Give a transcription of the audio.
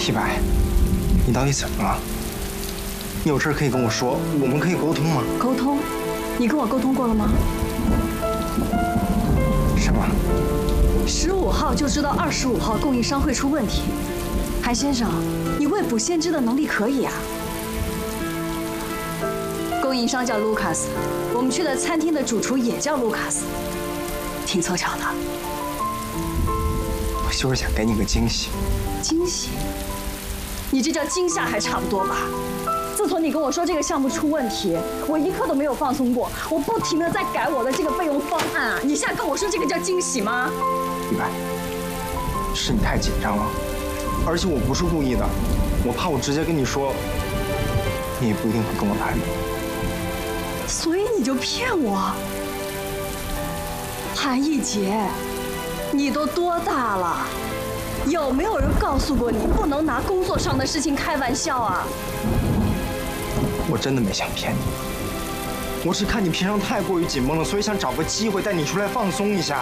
李白，你到底怎么了？你有事可以跟我说，我们可以沟通吗？ 沟通？你跟我沟通过了吗？ 什么 ？15号就知道25号供应商会出问题。韩先生，你未卜先知的能力可以啊。供应商叫卢卡斯，我们去的餐厅的主厨也叫卢卡斯，挺凑巧的。 我就是想给你个惊喜。 惊喜？你这叫惊吓还差不多吧？自从你跟我说这个项目出问题，我一刻都没有放松过，我不停地在改我的这个备用方案啊！你现在跟我说这个叫惊喜吗？ 李白，是你太紧张了，而且我不是故意的，我怕我直接跟你说，你也不一定会跟我来的。 所以你就骗我？韩艺杰，你都多大了？有没有人告诉过你不能拿工作上的事情开玩笑啊？ 我真的没想骗你，我是看你平常太过于紧绷了，所以想找个机会带你出来放松一下。